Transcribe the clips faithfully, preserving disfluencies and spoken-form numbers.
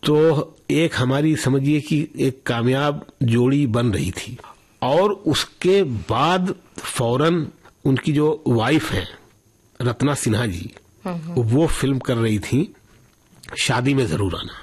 तो एक हमारी समझिए कि एक कामयाब जोड़ी बन रही थी, और उसके बाद फौरन उनकी जो वाइफ है रत्ना सिन्हा जी, वो फिल्म कर रही थी शादी में जरूर आना।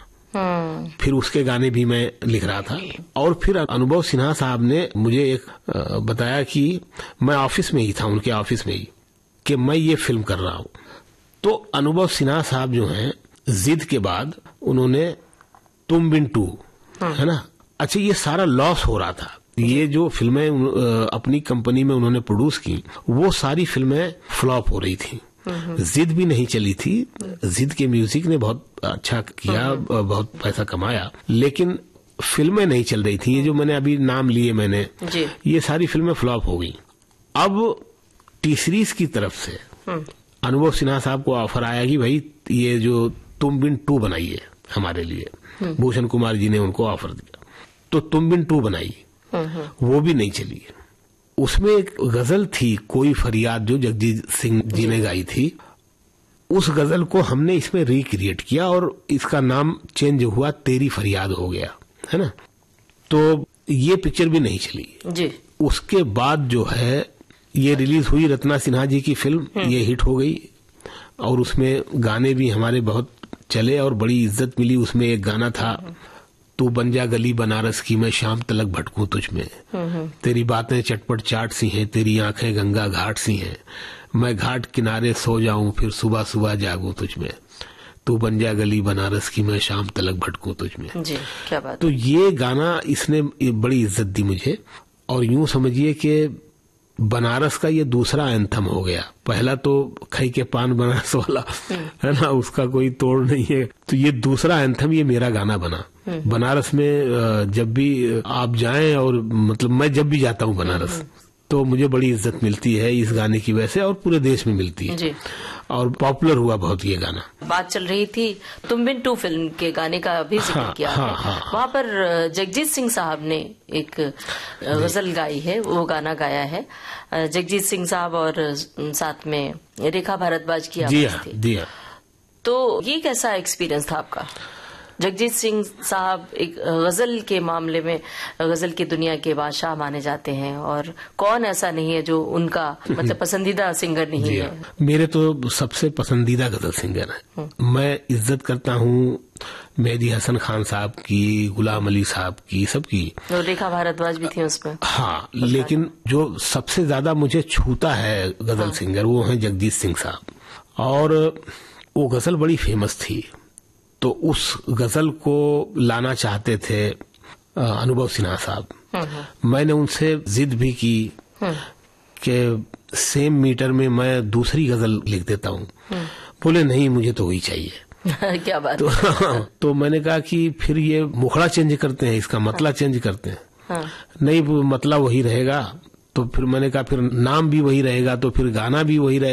फिर उसके गाने भी मैं लिख रहा था, और फिर अनुभव सिन्हा साहब ने मुझे एक बताया कि मैं ऑफिस में ही था, उनके ऑफिस में ही, कि मैं ये फिल्म कर रहा हूं। तो अनुभव सिन्हा साहब जो हैं, जिद के बाद उन्होंने तुम बिन टू, है ना, अच्छा ये सारा लॉस हो रहा था। ये जो फिल्में अपनी कंपनी में उन्होंने प्रोड्यूस की, वो सारी फिल्में फ्लॉप हो रही थी। जिद भी नहीं चली थी, जिद के म्यूजिक ने बहुत अच्छा किया, बहुत पैसा कमाया, लेकिन फिल्में नहीं चल रही थी। ये जो मैंने अभी नाम लिए मैंने, ये सारी फिल्में फ्लॉप हो गई। अब टी सीरीज की तरफ से अनुभव सिन्हा साहब को ऑफर आया कि भाई ये जो तुम बिन टू बनाइए हमारे लिए। भूषण कुमार जी ने उनको ऑफर दिया, तो तुम बिन टू बनाई, वो भी नहीं चली। उसमें एक गजल थी कोई फरियाद, जो जगजीत सिंह जी ने गाई थी। उस गजल को हमने इसमें रिक्रिएट किया और इसका नाम चेंज हुआ, तेरी फरियाद हो गया, है ना। तो ये पिक्चर भी नहीं चली जी। उसके बाद जो है ये रिलीज हुई रत्ना सिन्हा जी की फिल्म, ये हिट हो गई, और उसमें गाने भी हमारे बहुत चले और बड़ी इज्जत मिली। उसमें एक गाना था, तू बन जा गली बनारस की, मैं शाम तलक भटकूं तुझ में, तेरी बातें चटपट चाट सी हैं, तेरी आंखें गंगा घाट सी हैं, मैं घाट किनारे सो जाऊं फिर सुबह सुबह जागूं तुझ में, तू बन जा गली बनारस की, मैं शाम तलक भटकूं तुझ में जी। क्या बात। तो ये गाना इसने बड़ी इज्जत दी मुझे, और यूं समझिए कि बनारस का ये दूसरा एंथम हो गया। पहला तो खई के पान बनारस वाला, है ना, उसका कोई तोड़ नहीं है। तो ये दूसरा एंथम, ये मेरा गाना बना। बनारस में जब भी आप जाएं, और मतलब मैं जब भी जाता हूं बनारस, तो मुझे बड़ी इज्जत मिलती है इस गाने की वजह से, और पूरे देश में मिलती है जी। और पॉपुलर हुआ बहुत ये गाना। बात चल रही थी तुम बिन टू फिल्म के गाने का भी जिक्र हाँ, किया हाँ, है। हाँ, वहाँ पर जगजीत सिंह साहब ने एक गजल गाई है, वो गाना गाया है जगजीत सिंह साहब, और साथ में रेखा भारद्वाज की आवाज थी। दिया। तो ये कैसा एक्सपीरियंस था आपका? जगजीत सिंह साहब एक गजल के मामले में गजल की दुनिया के बादशाह माने जाते हैं, और कौन ऐसा नहीं है जो उनका मतलब पसंदीदा सिंगर नहीं है। मेरे तो सबसे पसंदीदा गजल सिंगर है। मैं इज्जत करता हूँ मेहदी हसन खान साहब की, गुलाम अली साहब की, सबकी। तो रेखा भारद्वाज भी थी उसमें। हाँ, लेकिन जो सबसे ज्यादा मुझे छूता है गजल हाँ। सिंगर, वो है जगजीत सिंह साहब, और वो गजल बड़ी फेमस थी। तो उस गजल को लाना चाहते थे अनुभव सिन्हा साहब। मैंने उनसे जिद भी की कि सेम मीटर में मैं दूसरी गजल लिख देता हूँ। बोले नहीं, मुझे तो वही चाहिए। क्या बात। तो, तो मैंने कहा कि फिर ये मुखड़ा चेंज करते हैं, इसका मतला चेंज करते हैं। हाँ। नहीं, मतला वही रहेगा। तो फिर मैंने कहा फिर नाम भी वही रहेगा, तो फिर गाना भी वही रहेगा।